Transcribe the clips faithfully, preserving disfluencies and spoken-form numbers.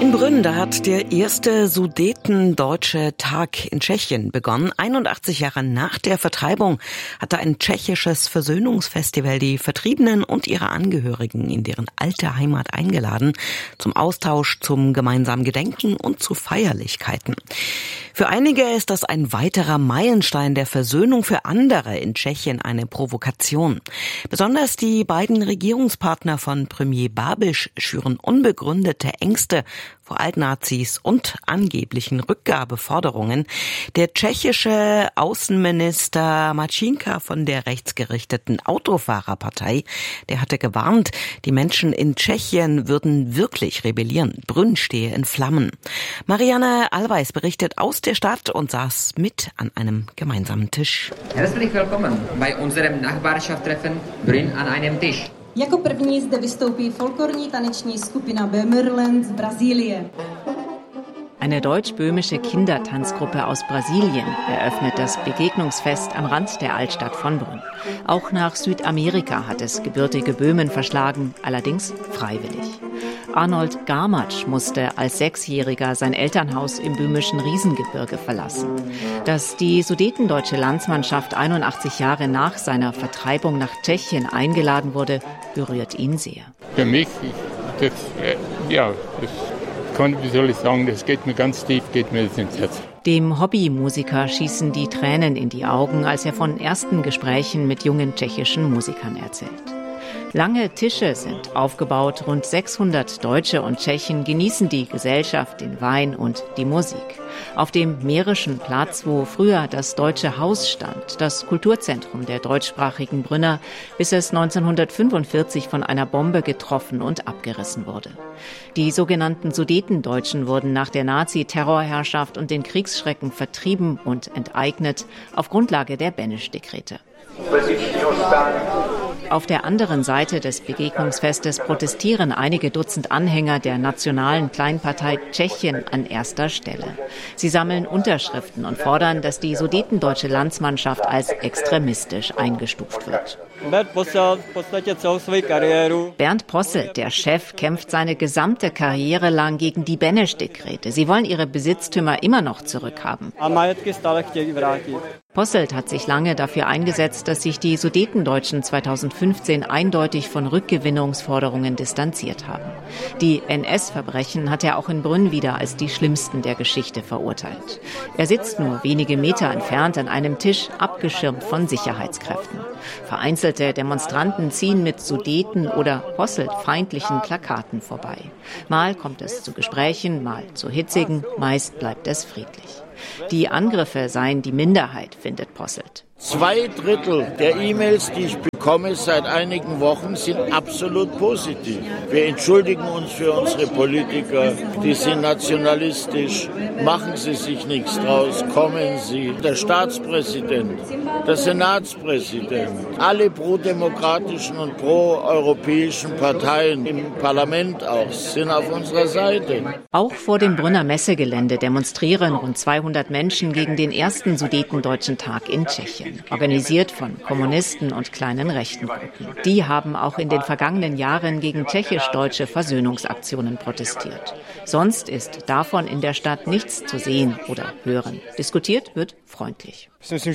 In Brünn, da hat der erste Sudetendeutsche Tag in Tschechien begonnen. einundachtzig Jahre nach der Vertreibung hatte ein tschechisches Versöhnungsfestival die Vertriebenen und ihre Angehörigen in deren alte Heimat eingeladen, zum Austausch, zum gemeinsamen Gedenken und zu Feierlichkeiten. Für einige ist das ein weiterer Meilenstein der Versöhnung, für andere in Tschechien eine Provokation. Besonders die beiden Regierungspartner von Premier Babiš schüren unbegründete Ängste vor Altnazis und angeblichen Rückgabeforderungen. Der tschechische Außenminister Mačínka von der rechtsgerichteten Autofahrerpartei, der hatte gewarnt, die Menschen in Tschechien würden wirklich rebellieren. Brünn stehe in Flammen. Marianne Allweis berichtet aus der Stadt und saß mit an einem gemeinsamen Tisch. Herzlich willkommen bei unserem Nachbarschaftstreffen Brünn an einem Tisch. Jako první zde vystoupí folklorní taneční skupina Böhmerland z Brasilien. Eine deutsch-böhmische Kindertanzgruppe aus Brasilien eröffnet das Begegnungsfest am Rand der Altstadt von Brünn. Auch nach Südamerika hat es gebürtige Böhmen verschlagen, allerdings freiwillig. Arnold Garmatsch musste als Sechsjähriger sein Elternhaus im böhmischen Riesengebirge verlassen. Dass die sudetendeutsche Landsmannschaft einundachtzig Jahre nach seiner Vertreibung nach Tschechien eingeladen wurde, berührt ihn sehr. Für mich, das, ja, das kann, wie soll ich sagen, das geht mir ganz tief, geht mir das ins Herz. Dem Hobbymusiker schießen die Tränen in die Augen, als er von ersten Gesprächen mit jungen tschechischen Musikern erzählt. Lange Tische sind aufgebaut, rund sechshundert Deutsche und Tschechen genießen die Gesellschaft, den Wein und die Musik. Auf dem Mährischen Platz, wo früher das Deutsche Haus stand, das Kulturzentrum der deutschsprachigen Brünner, bis es neunzehnhundertfünfundvierzig von einer Bombe getroffen und abgerissen wurde. Die sogenannten Sudetendeutschen wurden nach der Nazi-Terrorherrschaft und den Kriegsschrecken vertrieben und enteignet auf Grundlage der Benesch-Dekrete. Auf der anderen Seite des Begegnungsfestes protestieren einige Dutzend Anhänger der nationalen Kleinpartei Tschechien an erster Stelle. Sie sammeln Unterschriften und fordern, dass die sudetendeutsche Landsmannschaft als extremistisch eingestuft wird. Bernd Posselt, der Chef, kämpft seine gesamte Karriere lang gegen die Benesch-Dekrete. Sie wollen ihre Besitztümer immer noch zurückhaben. Posselt hat sich lange dafür eingesetzt, dass sich die Sudetendeutschen zweitausendfünfzehn eindeutig von Rückgewinnungsforderungen distanziert haben. Die N S-Verbrechen hat er auch in Brünn wieder als die schlimmsten der Geschichte verurteilt. Er sitzt nur wenige Meter entfernt an einem Tisch, abgeschirmt von Sicherheitskräften. Vereinzelte Demonstranten ziehen mit Sudeten- oder Posselt-feindlichen Plakaten vorbei. Mal kommt es zu Gesprächen, mal zu hitzigen, meist bleibt es friedlich. Die Angriffe seien die Minderheit, findet Posselt. Zwei Drittel der E-Mails, die ich bekomme seit einigen Wochen, sind absolut positiv. Wir entschuldigen uns für unsere Politiker, die sind nationalistisch. Machen Sie sich nichts draus, kommen Sie. Der Staatspräsident, der Senatspräsident, alle prodemokratischen und proeuropäischen Parteien im Parlament auch sind auf unserer Seite. Auch vor dem Brünner Messegelände demonstrieren rund zweihundert Menschen gegen den ersten Sudetendeutschen Tag in Tschechien. Organisiert von Kommunisten und kleinen rechten Gruppen. Die haben auch in den vergangenen Jahren gegen tschechisch-deutsche Versöhnungsaktionen protestiert. Sonst ist davon in der Stadt nichts zu sehen oder hören. Diskutiert wird freundlich.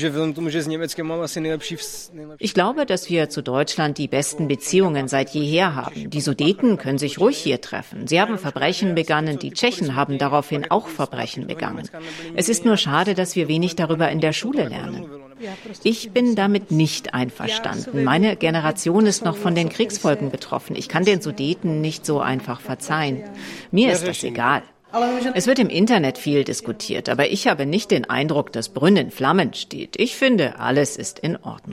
Ich glaube, dass wir zu Deutschland die besten Beziehungen seit jeher haben. Die Sudeten können sich ruhig hier treffen. Sie haben Verbrechen begangen, die Tschechen haben daraufhin auch Verbrechen begangen. Es ist nur schade, dass wir wenig darüber in der Schule lernen. Ich bin damit nicht einverstanden. Meine Generation ist noch von den Kriegsfolgen betroffen. Ich kann den Sudeten nicht so einfach verzeihen. Mir ist das egal. Es wird im Internet viel diskutiert, aber ich habe nicht den Eindruck, dass Brünn in Flammen steht. Ich finde, alles ist in Ordnung.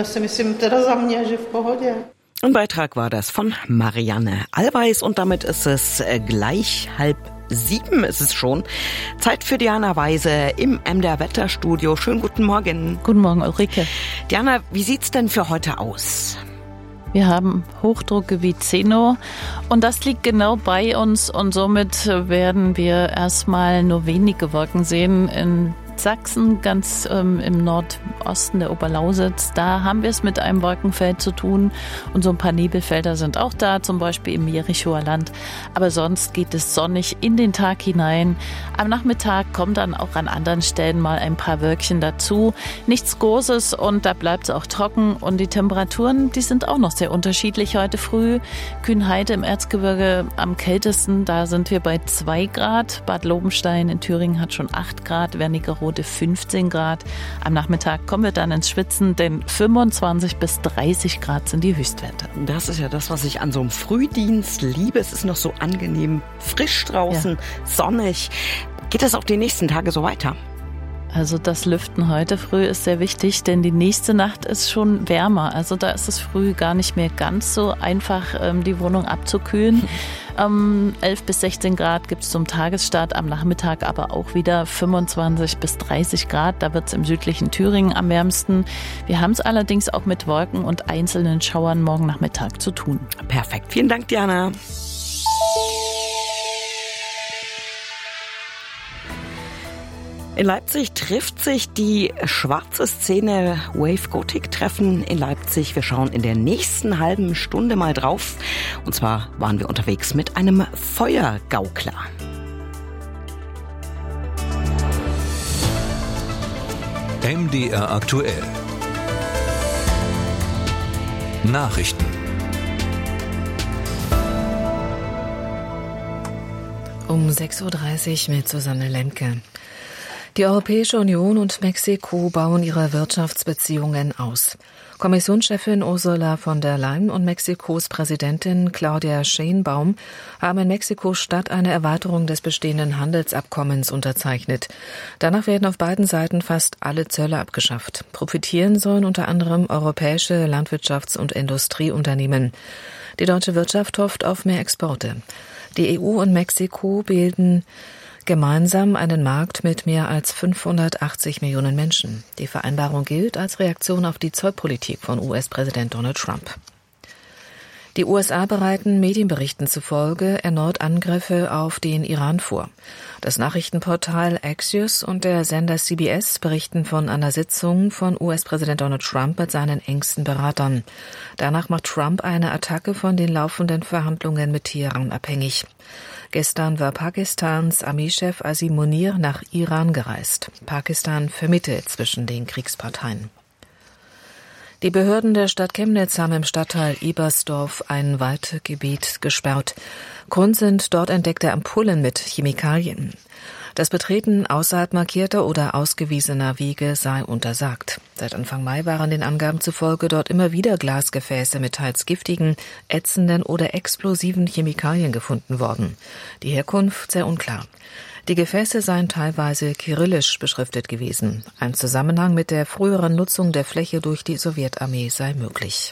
Ein Beitrag war das von Marianne Allweis und damit ist es gleich halb sieben ist es schon. Zeit für Diana Weise im M D R Wetterstudio. Schönen guten Morgen. Guten Morgen, Ulrike. Diana, wie sieht's denn für heute aus? Wir haben Hochdruckgebiet Zeno und das liegt genau bei uns und somit werden wir erstmal nur wenige Wolken sehen. In Südsachsen, ganz ähm, im Nordosten der Oberlausitz. Da haben wir es mit einem Wolkenfeld zu tun und so ein paar Nebelfelder sind auch da, zum Beispiel im Jerichoer Land. Aber sonst geht es sonnig in den Tag hinein. Am Nachmittag kommen dann auch an anderen Stellen mal ein paar Wölkchen dazu. Nichts Großes und da bleibt es auch trocken. Und die Temperaturen, die sind auch noch sehr unterschiedlich heute früh. Kühnheide im Erzgebirge am kältesten, da sind wir bei zwei Grad. Bad Lobenstein in Thüringen hat schon acht Grad, Wernigerode fünfzehn Grad. Am Nachmittag kommen wir dann ins Schwitzen, denn fünfundzwanzig bis dreißig Grad sind die Höchstwerte. Das ist ja das, was ich an so einem Frühdienst liebe. Es ist noch so angenehm frisch draußen, ja. Sonnig. Geht das auch die nächsten Tage so weiter? Also das Lüften heute früh ist sehr wichtig, denn die nächste Nacht ist schon wärmer. Also da ist es früh gar nicht mehr ganz so einfach, die Wohnung abzukühlen. Ähm, elf bis sechzehn Grad gibt es zum Tagesstart, am Nachmittag aber auch wieder fünfundzwanzig bis dreißig Grad. Da wird es im südlichen Thüringen am wärmsten. Wir haben es allerdings auch mit Wolken und einzelnen Schauern morgen Nachmittag zu tun. Perfekt. Vielen Dank, Diana. In Leipzig trifft sich die schwarze Szene. Wave Gothic Treffen in Leipzig. Wir schauen in der nächsten halben Stunde mal drauf. Und zwar waren wir unterwegs mit einem Feuergaukler. M D R aktuell. Nachrichten. Um sechs Uhr dreißig mit Susanne Lemke. Die Europäische Union und Mexiko bauen ihre Wirtschaftsbeziehungen aus. Kommissionschefin Ursula von der Leyen und Mexikos Präsidentin Claudia Sheinbaum haben in Mexiko-Stadt eine Erweiterung des bestehenden Handelsabkommens unterzeichnet. Danach werden auf beiden Seiten fast alle Zölle abgeschafft. Profitieren sollen unter anderem europäische Landwirtschafts- und Industrieunternehmen. Die deutsche Wirtschaft hofft auf mehr Exporte. Die E U und Mexiko bilden gemeinsam einen Markt mit mehr als fünfhundertachtzig Millionen Menschen. Die Vereinbarung gilt als Reaktion auf die Zollpolitik von U S-Präsident Donald Trump. Die U S A bereiten Medienberichten zufolge erneut Angriffe auf den Iran vor. Das Nachrichtenportal Axios und der Sender C B S berichten von einer Sitzung von U S-Präsident Donald Trump mit seinen engsten Beratern. Danach macht Trump eine Attacke von den laufenden Verhandlungen mit Teheran abhängig. Gestern war Pakistans Armeechef Asim Munir nach Iran gereist. Pakistan vermittelt zwischen den Kriegsparteien. Die Behörden der Stadt Chemnitz haben im Stadtteil Ebersdorf ein Waldgebiet gesperrt. Grund sind dort entdeckte Ampullen mit Chemikalien. Das Betreten außerhalb markierter oder ausgewiesener Wege sei untersagt. Seit Anfang Mai waren den Angaben zufolge dort immer wieder Glasgefäße mit teils giftigen, ätzenden oder explosiven Chemikalien gefunden worden. Die Herkunft sehr unklar. Die Gefäße seien teilweise kyrillisch beschriftet gewesen. Ein Zusammenhang mit der früheren Nutzung der Fläche durch die Sowjetarmee sei möglich.